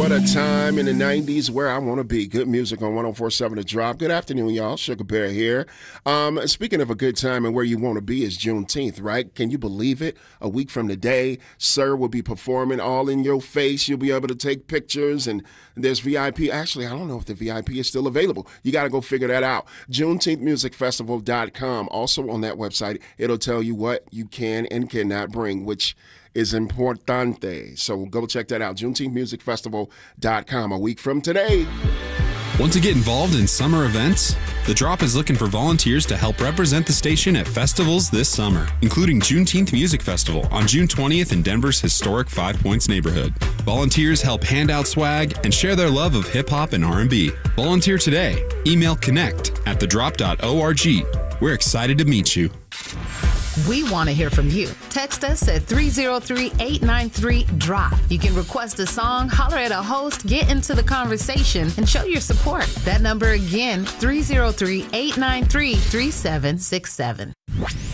What a time in the 90s where I want to be. Good music on 104.7 The Drop. Good afternoon, y'all. Sugar Bear here. Speaking of a good time and where you want to be is Juneteenth, right? Can you believe it? A week from today, Sir will be performing all in your face. You'll be able to take pictures, and there's VIP. Actually, I don't know if the VIP is still available. You got to go figure that out. JuneteenthMusicFestival.com. Also on that website, it'll tell you what you can and cannot bring, which is importante. So go check that out, JuneteenthMusicFestival.com, a week from today. Want to get involved in summer events? The Drop is looking for volunteers to help represent the station at festivals this summer, including Juneteenth Music Festival on June 20th in Denver's historic Five Points neighborhood. Volunteers help hand out swag and share their love of hip-hop and R&B. Volunteer today. Email connect@thedrop.org. We're excited to meet you. We want to hear from you. Text us at 303-893-DROP. You can request a song, holler at a host, get into the conversation, and show your support. That number again, 303-893-3767.